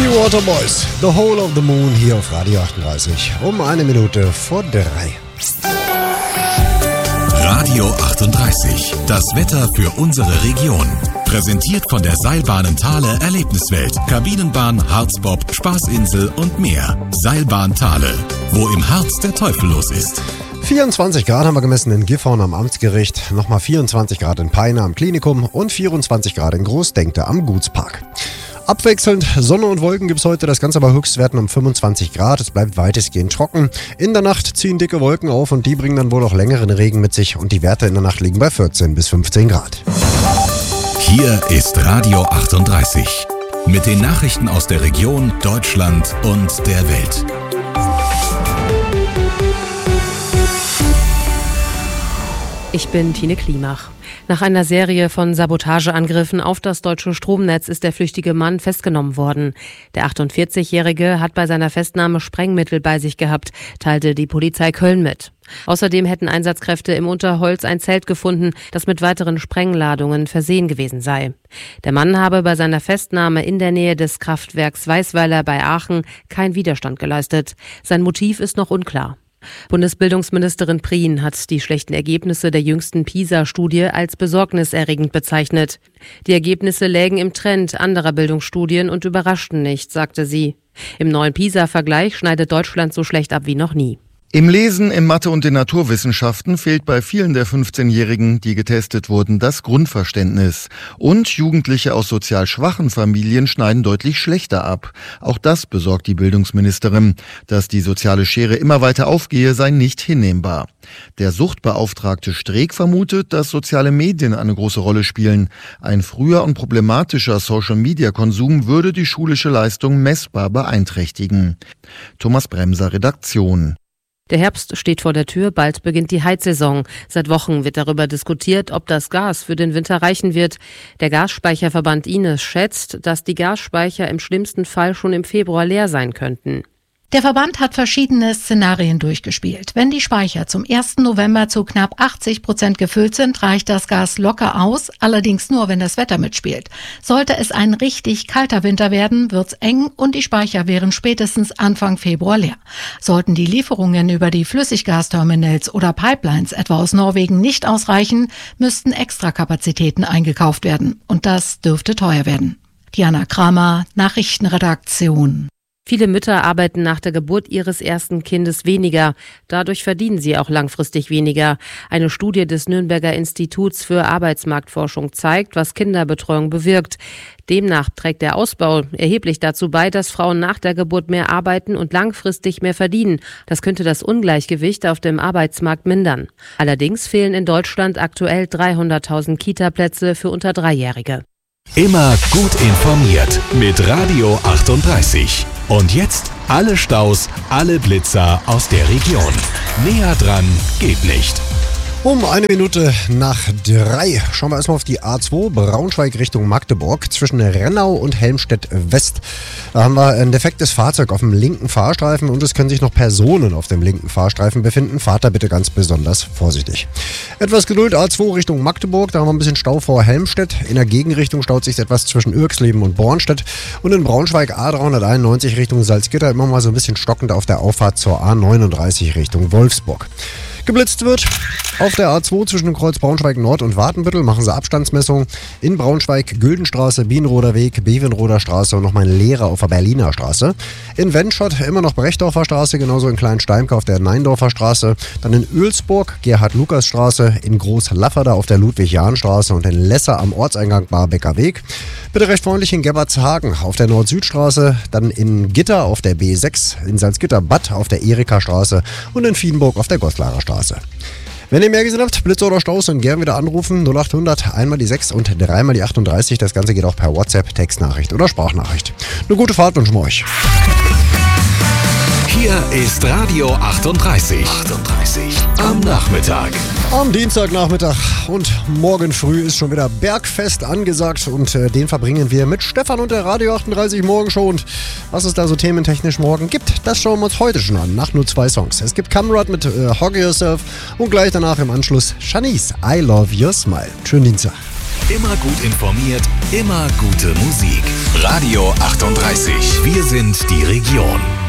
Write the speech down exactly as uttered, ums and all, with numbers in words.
Die Waterboys, The Whole of the Moon hier auf Radio achtunddreißig. Um eine Minute vor drei. Radio achtunddreißig, das Wetter für unsere Region. Präsentiert von der Seilbahnen Thale Erlebniswelt. Kabinenbahn, Harzbob, Spaßinsel und mehr. Seilbahn Thale, wo im Harz der Teufel los ist. vierundzwanzig Grad haben wir gemessen in Gifhorn am Amtsgericht, nochmal vierundzwanzig Grad in Peine am Klinikum und vierundzwanzig Grad in Großdenkte am Gutspark. Abwechselnd Sonne und Wolken gibt es heute, das Ganze bei Höchstwerten um fünfundzwanzig Grad. Es bleibt weitestgehend trocken. In der Nacht ziehen dicke Wolken auf und die bringen dann wohl auch längeren Regen mit sich und die Werte in der Nacht liegen bei vierzehn bis fünfzehn Grad. Hier ist Radio achtunddreißig mit den Nachrichten aus der Region, Deutschland und der Welt. Ich bin Tine Klimach. Nach einer Serie von Sabotageangriffen auf das deutsche Stromnetz ist der flüchtige Mann festgenommen worden. Der achtundvierzigjährige hat bei seiner Festnahme Sprengmittel bei sich gehabt, teilte die Polizei Köln mit. Außerdem hätten Einsatzkräfte im Unterholz ein Zelt gefunden, das mit weiteren Sprengladungen versehen gewesen sei. Der Mann habe bei seiner Festnahme in der Nähe des Kraftwerks Weißweiler bei Aachen keinen Widerstand geleistet. Sein Motiv ist noch unklar. Bundesbildungsministerin Prien hat die schlechten Ergebnisse der jüngsten PISA-Studie als besorgniserregend bezeichnet. Die Ergebnisse lägen im Trend anderer Bildungsstudien und überraschten nicht, sagte sie. Im neuen PISA-Vergleich schneidet Deutschland so schlecht ab wie noch nie. Im Lesen, in Mathe und den Naturwissenschaften fehlt bei vielen der fünfzehnjährigen, die getestet wurden, das Grundverständnis. Und Jugendliche aus sozial schwachen Familien schneiden deutlich schlechter ab. Auch das besorgt die Bildungsministerin. Dass die soziale Schere immer weiter aufgehe, sei nicht hinnehmbar. Der Suchtbeauftragte Streeck vermutet, dass soziale Medien eine große Rolle spielen. Ein früher und problematischer Social-Media-Konsum würde die schulische Leistung messbar beeinträchtigen. Thomas Bremser, Redaktion. Der Herbst steht vor der Tür, bald beginnt die Heizsaison. Seit Wochen wird darüber diskutiert, ob das Gas für den Winter reichen wird. Der Gasspeicherverband I N E S schätzt, dass die Gasspeicher im schlimmsten Fall schon im Februar leer sein könnten. Der Verband hat verschiedene Szenarien durchgespielt. Wenn die Speicher zum ersten November zu knapp achtzig Prozent gefüllt sind, reicht das Gas locker aus, allerdings nur, wenn das Wetter mitspielt. Sollte es ein richtig kalter Winter werden, wird's eng und die Speicher wären spätestens Anfang Februar leer. Sollten die Lieferungen über die Flüssiggasterminals oder Pipelines etwa aus Norwegen nicht ausreichen, müssten Extrakapazitäten eingekauft werden. Und das dürfte teuer werden. Diana Kramer, Nachrichtenredaktion. Viele Mütter arbeiten nach der Geburt ihres ersten Kindes weniger. Dadurch verdienen sie auch langfristig weniger. Eine Studie des Nürnberger Instituts für Arbeitsmarktforschung zeigt, was Kinderbetreuung bewirkt. Demnach trägt der Ausbau erheblich dazu bei, dass Frauen nach der Geburt mehr arbeiten und langfristig mehr verdienen. Das könnte das Ungleichgewicht auf dem Arbeitsmarkt mindern. Allerdings fehlen in Deutschland aktuell dreihunderttausend Kita-Plätze für unter Dreijährige. Immer gut informiert mit Radio achtunddreißig. Und jetzt alle Staus, alle Blitzer aus der Region. Näher dran geht nicht. Um eine Minute nach drei schauen wir erstmal auf die A zwei Braunschweig Richtung Magdeburg zwischen Rennau und Helmstedt West. Da haben wir ein defektes Fahrzeug auf dem linken Fahrstreifen und es können sich noch Personen auf dem linken Fahrstreifen befinden. Fahrt da bitte ganz besonders vorsichtig. Etwas Geduld, A zwei Richtung Magdeburg, da haben wir ein bisschen Stau vor Helmstedt. In der Gegenrichtung staut sich etwas zwischen Irksleben und Bornstedt. Und in Braunschweig A dreihunderteinundneunzig Richtung Salzgitter immer mal so ein bisschen stockend auf der Auffahrt zur A neununddreißig Richtung Wolfsburg. Geblitzt wird auf der A zwei zwischen dem Kreuz Braunschweig Nord und Wartenbüttel, machen sie Abstandsmessung. In Braunschweig Güldenstraße, Bienenroder Weg, Bevenroder Straße und nochmal ein Leerer auf der Berliner Straße. In Wendschott immer noch Brechdorfer Straße, genauso in Kleinsteimke auf der Neindorfer Straße. Dann in Oelsburg Gerhard-Lukas-Straße, in Groß-Lafferder auf der Ludwig-Jahn-Straße und in Lesser am Ortseingang Barbecker Weg. Bitte recht freundlich in Gebbertshagen auf der Nord-Süd-Straße, dann in Gitter auf der B sechs, in Salzgitter-Bad auf der Erika-Straße und in Vienburg auf der Goslarer Straße. Wenn ihr mehr gesehen habt, Blitze oder Staus, dann gerne wieder anrufen. null achthundert, einmal die sechs und dreimal die achtunddreißig. Das Ganze geht auch per WhatsApp, Textnachricht oder Sprachnachricht. Eine gute Fahrt wünschen wir euch. Hier ist Radio achtunddreißig. achtunddreißig am Nachmittag. Am Dienstagnachmittag und morgen früh ist schon wieder Bergfest angesagt und äh, den verbringen wir mit Stefan und der Radio achtunddreißig Morgenshow. Und was es da so thementechnisch morgen gibt, das schauen wir uns heute schon an, nach nur zwei Songs. Es gibt Camrad mit äh, Hog Yourself und gleich danach im Anschluss Shanice, I Love Your Smile. Schönen Dienstag. Immer gut informiert, immer gute Musik. Radio achtunddreißig. Wir sind die Region.